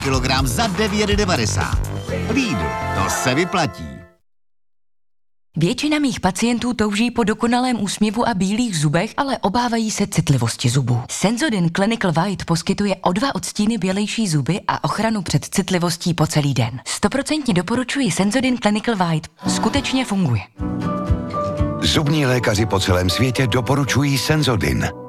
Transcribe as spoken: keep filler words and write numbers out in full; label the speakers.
Speaker 1: kilogram za devět devadesát. Lidl, to se vyplatí.
Speaker 2: Většina mých pacientů touží po dokonalém úsměvu a bílých zubech, ale obávají se citlivosti zubů. Sensodyne Clinical White poskytuje o dva odstíny bělejší zuby a ochranu před citlivostí po celý den. Stoprocentně doporučuji Sensodyne Clinical White. Skutečně funguje.
Speaker 3: Zubní lékaři po celém světě doporučují Sensodyne.